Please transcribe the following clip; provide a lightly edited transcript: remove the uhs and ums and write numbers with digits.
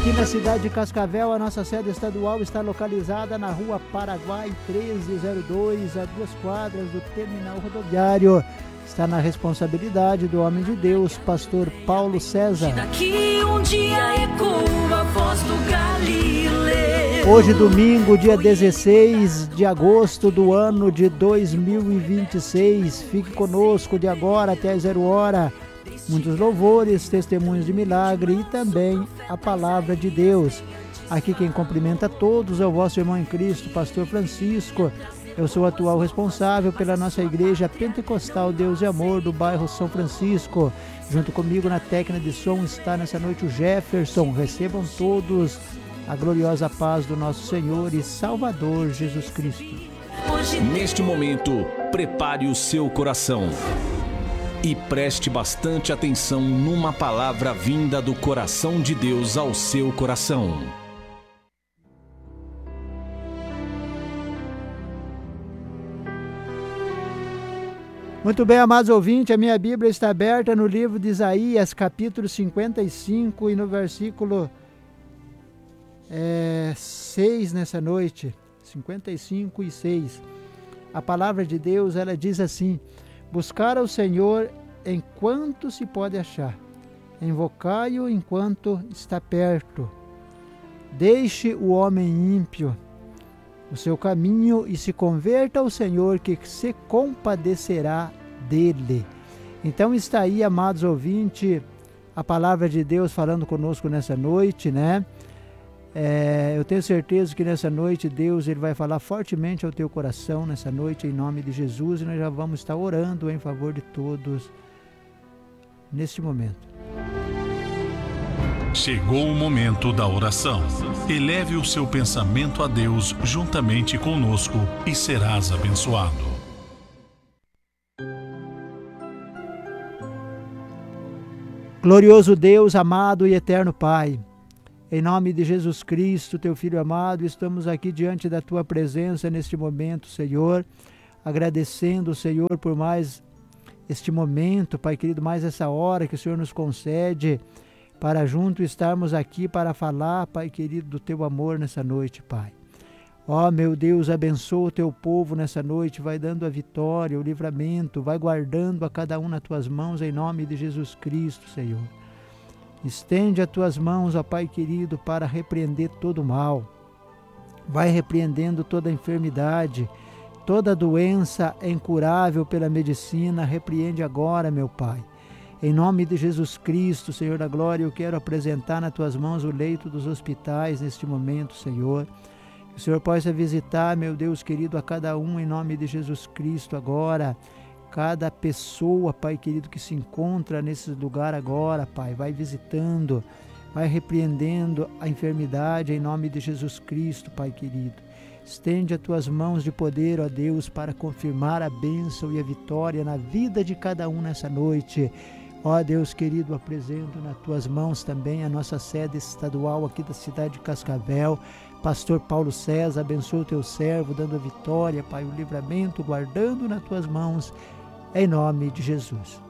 Aqui na cidade de Cascavel, a nossa sede estadual está localizada na Rua Paraguai 1302, a 2 quadras do terminal rodoviário. Está na responsabilidade do homem de Deus, pastor Paulo César. Daqui um dia ecoa a voz do Galileu. Hoje, domingo, dia 16 de agosto do ano de 2026. Fique conosco de agora até as 0 hora. Muitos louvores, testemunhos de milagre e também a palavra de Deus. Aqui quem cumprimenta todos é o vosso irmão em Cristo, pastor Francisco. Eu sou o atual responsável pela nossa igreja pentecostal Deus e Amor do bairro São Francisco. Junto comigo na técnica de som está nessa noite o Jefferson. Recebam todos a gloriosa paz do nosso Senhor e Salvador Jesus Cristo. Neste momento, prepare o seu coração e preste bastante atenção numa palavra vinda do coração de Deus ao seu coração. Muito bem, amados ouvintes, a minha Bíblia está aberta no livro de Isaías, capítulo 55, e no versículo 6 nessa noite, 55 e 6. A palavra de Deus, ela diz assim: buscar ao Senhor enquanto se pode achar, invocai-o enquanto está perto. Deixe o homem ímpio o seu caminho e se converta ao Senhor, que se compadecerá dele. Então está aí, amados ouvintes, a palavra de Deus falando conosco nessa noite, né? Eu tenho certeza que nessa noite Deus ele vai falar fortemente ao teu coração nessa noite, em nome de Jesus, e nós já vamos estar orando em favor de todos neste momento. Chegou o momento da oração. Eleve o seu pensamento a Deus juntamente conosco e serás abençoado. Glorioso Deus, amado e eterno Pai, em nome de Jesus Cristo, teu Filho amado, estamos aqui diante da tua presença neste momento, Senhor, agradecendo, Senhor, por mais este momento, Pai querido, mais essa hora que o Senhor nos concede para junto estarmos aqui para falar, Pai querido, do teu amor nessa noite, Pai. Ó, meu Deus, abençoa o teu povo nessa noite, vai dando a vitória, o livramento, vai guardando a cada um nas tuas mãos, em nome de Jesus Cristo, Senhor. Estende as tuas mãos, ó Pai querido, para repreender todo o mal. Vai repreendendo toda a enfermidade, toda doença é incurável pela medicina, repreende agora, meu Pai. Em nome de Jesus Cristo, Senhor da glória, eu quero apresentar nas tuas mãos o leito dos hospitais neste momento, Senhor. Que o Senhor possa visitar, meu Deus querido, a cada um em nome de Jesus Cristo agora. Cada pessoa, Pai querido, que se encontra nesse lugar agora, Pai, vai visitando, vai repreendendo a enfermidade em nome de Jesus Cristo, Pai querido. Estende as tuas mãos de poder, ó Deus, para confirmar a bênção e a vitória na vida de cada um nessa noite. Ó Deus querido, apresento nas tuas mãos também a nossa sede estadual aqui da cidade de Cascavel. Pastor Paulo César, abençoa o teu servo, dando a vitória, Pai, o livramento, guardando nas tuas mãos, em nome de Jesus.